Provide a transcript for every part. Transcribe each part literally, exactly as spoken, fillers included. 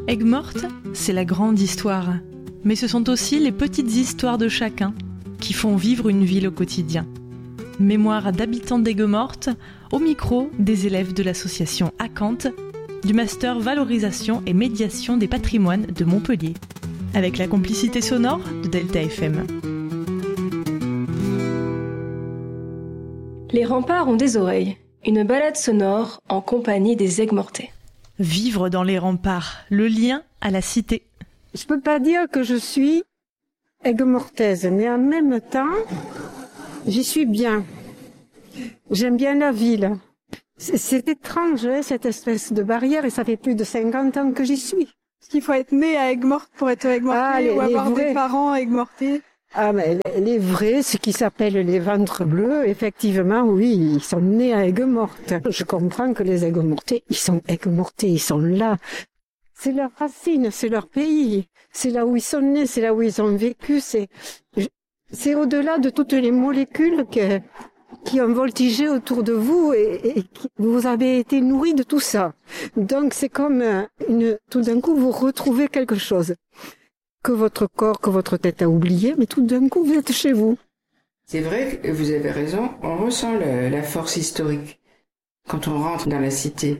Aigues-Mortes, c'est la grande histoire. Mais ce sont aussi les petites histoires de chacun qui font vivre une ville au quotidien. Mémoire d'habitants d'Aigues-Mortes, au micro des élèves de l'association Acanthe, du master Valorisation et Médiation des patrimoines de Montpellier, avec la complicité sonore de Delta F M. Les remparts ont des oreilles. Une balade sonore en compagnie des Aigues-Mortais. Vivre dans les remparts, le lien à la cité. Je peux pas dire que je suis aigues-mortaise, mais en même temps, j'y suis bien. J'aime bien la ville. C'est, c'est étrange, hein, cette espèce de barrière, et ça fait plus de cinquante ans que j'y suis. Est-ce qu'il faut être né à Aigues-Mortes pour être Aigues-Mortais ah, les, ou avoir vrais. Des parents Aigues-Mortais? Ah, mais les vrais, ce qui s'appelle les ventres bleus, effectivement, oui, ils sont nés à Aigues-Mortes. Je comprends que les Aigues-Mortais, ils sont Aigues-Mortais, ils sont là. C'est leur racine, c'est leur pays. C'est là où ils sont nés, c'est là où ils ont vécu. C'est, c'est au-delà de toutes les molécules que, qui ont voltigé autour de vous et, et qui, vous avez été nourris de tout ça. Donc c'est comme une, tout d'un coup, vous retrouvez quelque chose que votre corps, que votre tête a oublié, mais tout d'un coup, vous êtes chez vous. C'est vrai que vous avez raison, on ressent le, la force historique quand on rentre dans la cité.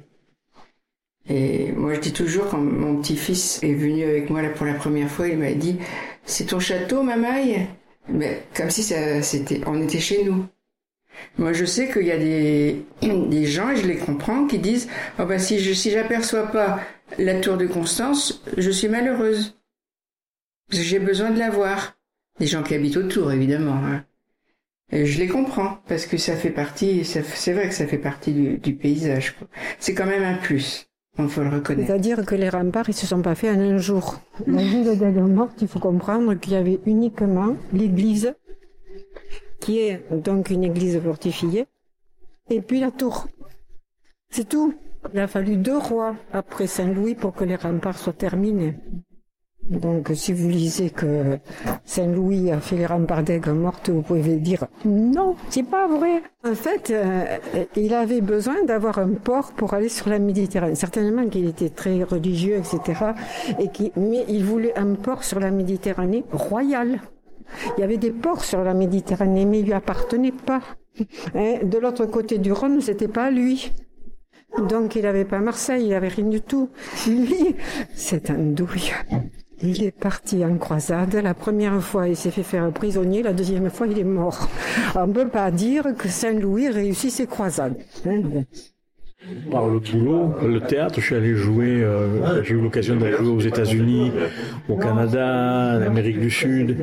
Et moi, je dis toujours, quand mon petit-fils est venu avec moi là pour la première fois, il m'a dit « C'est ton château, mamaille ?» Mais comme si ça, c'était, on était chez nous. Moi, je sais qu'il y a des, des gens, et je les comprends, qui disent « Oh ben, si je, si j'aperçois pas la tour de Constance, je suis malheureuse. » J'ai besoin de la voir. Des gens qui habitent autour, évidemment. Hein. Et je les comprends, parce que ça fait partie, ça, c'est vrai que ça fait partie du, du paysage, quoi. C'est quand même un plus, il faut le reconnaître. C'est-à-dire que les remparts, ils se sont pas faits en un jour. La ville d'Aigues-Mortes, il faut comprendre qu'il y avait uniquement l'église, qui est donc une église fortifiée, et puis la tour. C'est tout. Il a fallu deux rois après Saint-Louis pour que les remparts soient terminés. Donc, si vous lisez que Saint-Louis a fait les remparts d'Aigues-Mortes, vous pouvez dire non, c'est pas vrai. En fait, euh, il avait besoin d'avoir un port pour aller sur la Méditerranée. Certainement qu'il était très religieux, et cetera. Et qui, mais il voulait un port sur la Méditerranée royal. Il y avait des ports sur la Méditerranée, mais il lui appartenait pas. Hein, de l'autre côté du Rhône, c'était pas lui. Donc, il avait pas Marseille, il avait rien du tout. Lui, c'est un douille. Il est parti en croisade. La première fois, il s'est fait faire prisonnier. La deuxième fois, il est mort. On ne peut pas dire que Saint-Louis réussit ses croisades. Hein. Par le boulot, le théâtre, je suis allé jouer, euh, j'ai eu l'occasion d'aller jouer aux États-Unis, au Canada, en Amérique du Sud,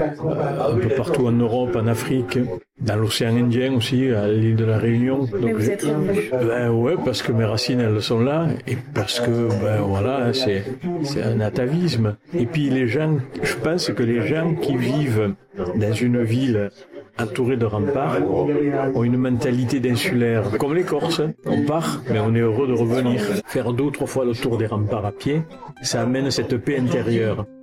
un peu partout en Europe, en Afrique, dans l'océan Indien aussi, à l'île de la Réunion. Donc, mais vous êtes revenu. Ben ouais, parce que mes racines, elles sont là, et parce que, ben voilà, c'est, c'est un atavisme. Et puis les gens, je pense que les gens qui vivent dans une ville entourés de remparts, ont une mentalité d'insulaire. Comme les Corses, on part, mais on est heureux de revenir. Faire deux ou trois fois le tour des remparts à pied, ça amène cette paix intérieure.